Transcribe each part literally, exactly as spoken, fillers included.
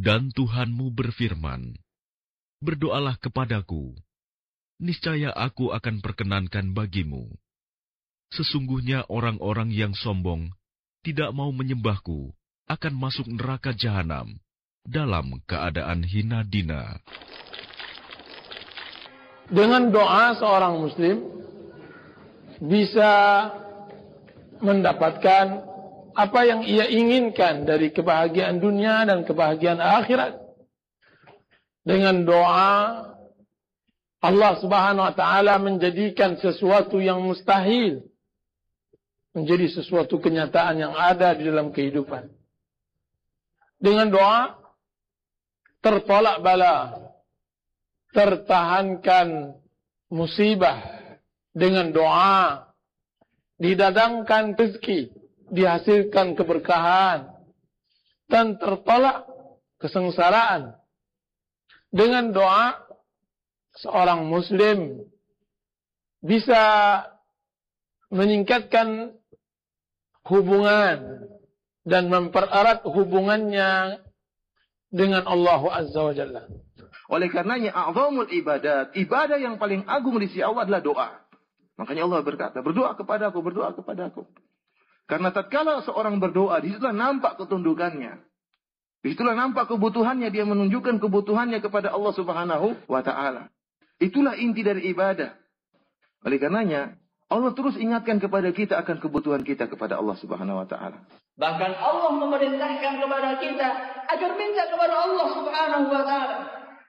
Dan Tuhanmu berfirman, berdoalah kepadaku, niscaya aku akan perkenankan bagimu. Sesungguhnya orang-orang yang sombong tidak mau menyembahku akan masuk neraka jahanam dalam keadaan hina dina. Dengan doa seorang muslim bisa mendapatkan apa yang ia inginkan dari kebahagiaan dunia dan kebahagiaan akhirat. Dengan doa, Allah Subhanahu wa taala menjadikan sesuatu yang mustahil menjadi sesuatu kenyataan yang ada di dalam kehidupan. Dengan doa, tertolak bala, tertahankan musibah. Dengan doa, didadangkan rezeki, dihasilkan keberkahan, dan tertolak kesengsaraan. Dengan doa, seorang muslim bisa meningkatkan hubungan dan mempererat hubungannya dengan Allah Azza wa Jalla. Oleh karenanya, a'zamul ibadat, ibadah yang paling agung di sisi Allah adalah doa. Makanya Allah berkata, berdoa kepadaku, berdoa kepadaku. Karena tatkala seorang berdoa, disitulah nampak ketundukannya. Disitulah nampak kebutuhannya, dia menunjukkan kebutuhannya kepada Allah Subhanahu wa taala. Itulah inti dari ibadah. Oleh karenanya, Allah terus ingatkan kepada kita akan kebutuhan kita kepada Allah Subhanahu wa taala. Bahkan Allah memerintahkan kepada kita agar minta kepada Allah Subhanahu wa taala.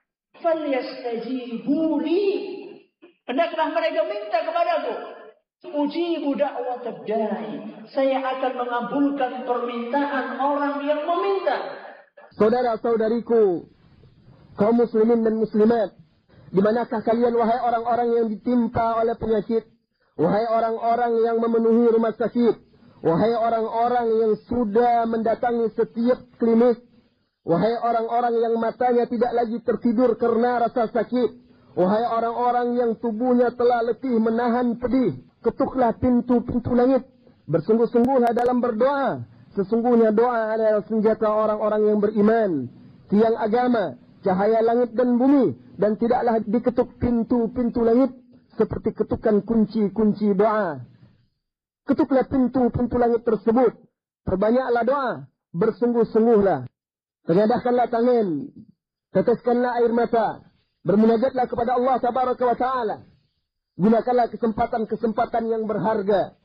Falyastajibu li. Hendaklah mereka minta kepadaku. Ujibu da'watad da'i. Saya akan mengabulkan permintaan orang yang meminta. Saudara-saudariku, kaum muslimin dan muslimat, di manakah kalian wahai orang-orang yang ditimpa oleh penyakit, wahai orang-orang yang memenuhi rumah sakit, wahai orang-orang yang sudah mendatangi setiap klinik, wahai orang-orang yang matanya tidak lagi tertidur karena rasa sakit, wahai orang-orang yang tubuhnya telah letih menahan pedih, ketuklah pintu-pintu langit, bersungguh-sungguhlah dalam berdoa. Sesungguhnya doa adalah senjata orang-orang yang beriman, tiang agama, cahaya langit dan bumi, dan tidaklah diketuk pintu-pintu langit seperti ketukan kunci-kunci doa. Ketuklah pintu-pintu langit tersebut, perbanyaklah doa, bersungguh-sungguhlah. Tengadahkanlah tangan, teteskanlah air mata, bermunajatlah kepada Allah Tabaraka wa Ta'ala. Gunakanlah kesempatan-kesempatan yang berharga.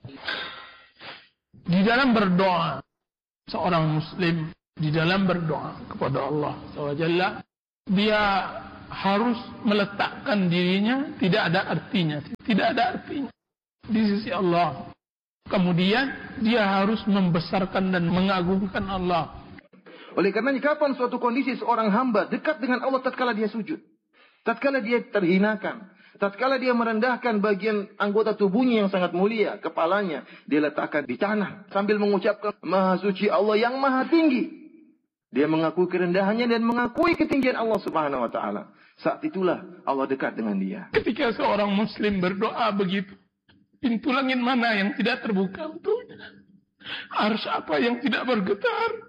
Di dalam berdoa, seorang muslim di dalam berdoa kepada Allah subhanahu wa taala, dia harus meletakkan dirinya tidak ada artinya, tidak ada artinya di sisi Allah. Kemudian dia harus membesarkan dan mengagungkan Allah. Oleh karenanya, kapan suatu kondisi seorang hamba dekat dengan Allah tatkala dia sujud, tatkala dia terhinakan, tatkala dia merendahkan bagian anggota tubuhnya yang sangat mulia, kepalanya dia letakkan di tanah sambil mengucapkan Maha Suci Allah yang Maha Tinggi. Dia mengakui kerendahannya dan mengakui ketinggian Allah Subhanahu wa taala. Saat itulah Allah dekat dengan dia. Ketika seorang muslim berdoa begitu, pintu langit mana yang tidak terbuka untuknya? Arsy apa yang tidak bergetar?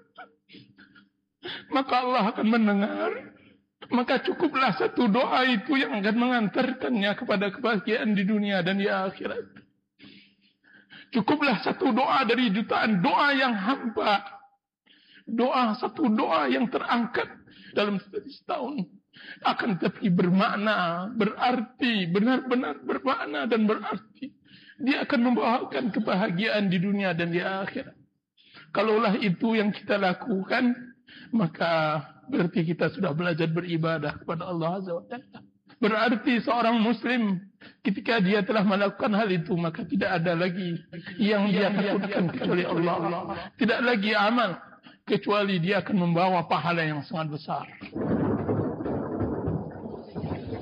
Maka Allah akan mendengar. Maka cukuplah satu doa itu yang akan mengantarkannya kepada kebahagiaan di dunia dan di akhirat. Cukuplah satu doa dari jutaan doa yang hamba. Doa, satu doa yang terangkat dalam setahun. Akan tetapi bermakna, berarti, benar-benar bermakna dan berarti. Dia akan membawakan kebahagiaan di dunia dan di akhirat. Kalaulah itu yang kita lakukan, maka berarti kita sudah belajar beribadah kepada Allah Azza wa Jalla. Berarti seorang muslim ketika dia telah melakukan hal itu, maka tidak ada lagi yang dia takutkan kecuali Allah. Tidak lagi amal kecuali dia akan membawa pahala yang sangat besar.